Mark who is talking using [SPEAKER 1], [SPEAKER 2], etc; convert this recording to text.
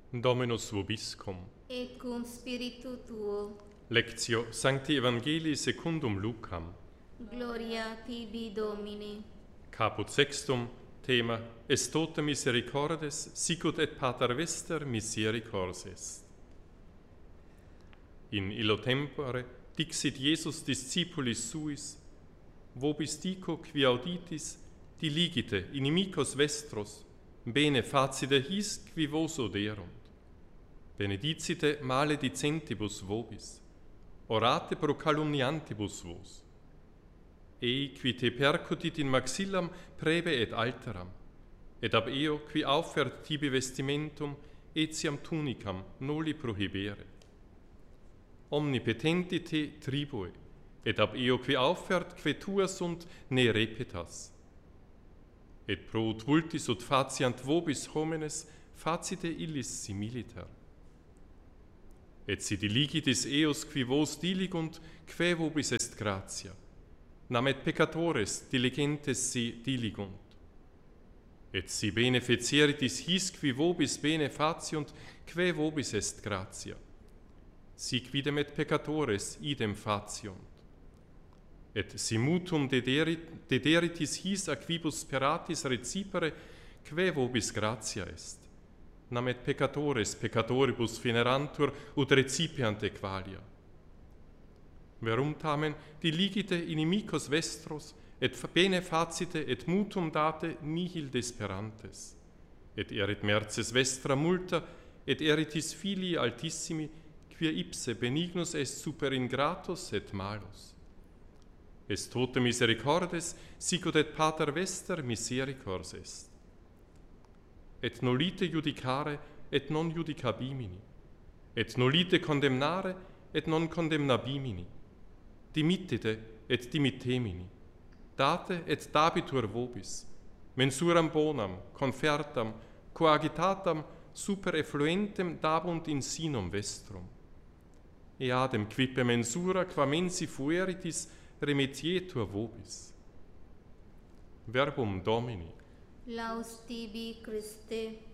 [SPEAKER 1] Dominus vobiscum.
[SPEAKER 2] Et cum spiritu tuo.
[SPEAKER 1] Lectio Sancti Evangelii secundum Lucam.
[SPEAKER 2] Gloria tibi, Domine.
[SPEAKER 1] Caput sextum, thema Est tota misericordes, sicut et pater vester misericors est. In illo tempore dixit Iesus discipulis suis, vobis dico qui auditis, diligite inimicos vestros, bene facide his qui vos oderunt. Benedicite maledicentibus vobis, orate pro calumniantibus vos. Ei qui te percutit in maxillam prebe et alteram, et ab eo qui auffert tibi vestimentum etiam tunicam noli prohibere. Omnipotenti te tribue, et ab eo qui auffert que tua sunt ne repetas. Et pro ut vultis ut faciant vobis homines facite illis similiter. Et si diligitis eos qui vos diligunt, que vobis est gratia. Nam et peccatores diligentes si diligunt. Et si bene fecieritis his qui vobis bene faciunt, que vobis est gratia. Si quidem et peccatores idem faciunt. Et si mutum dederitis his a quibus speratis recipere, que vobis gratia est. Nam et peccatores peccatoribus venerantur ut recipiant equalia. Verum tamen diligite inimicos vestros, et bene facite et mutum date nihil desperantes. Et erit merces vestra multa, et eritis filii altissimi, quia ipse benignus est super ingratus et malus. Est tota misericordes, sicut et pater vester misericors est. Et nolite judicare, et non judicabimini. Et nolite condemnare, et non condemnabimini. Dimittite, et dimittemini. Date, et dabitur vobis. Mensuram bonam, confertam, coagitatam, super effluentem dabunt in sinum vestrum. Eadem quippe mensura qua mensi fueritis remetietur vobis. Verbum Domini.
[SPEAKER 2] Laus tibi, Christe.